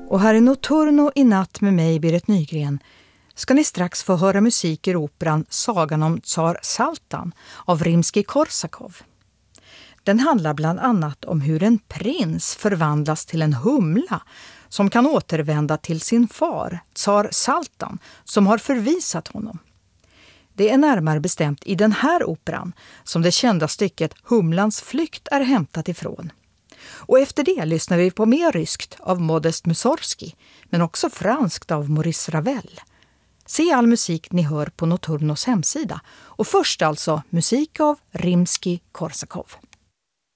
Och här i Notturno i natt med mig, Berit Nygren, ska ni strax få höra musik ur operan Sagan om tsar Zaltan av Rimskij-Korsakov. Den handlar bland annat om hur en prins förvandlas till en humla som kan återvända till sin far, tsar Zaltan, som har förvisat honom. Det är närmare bestämt i den här operan som det kända stycket Humlans flykt är hämtat ifrån. Och efter det lyssnar vi på mer ryskt av Modest Mussorgsky, men också franskt av Maurice Ravel. Se all musik ni hör på Notturnos hemsida. Och först alltså musik av Rimskij-Korsakov.